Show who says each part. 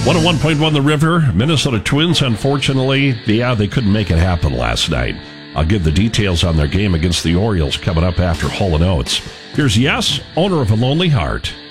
Speaker 1: 101.1 The River, Minnesota Twins, unfortunately, they couldn't make it happen last night. I'll give the details on their game against the Orioles coming up after Hall & Oates. Here's Yes, owner of a Lonely Heart.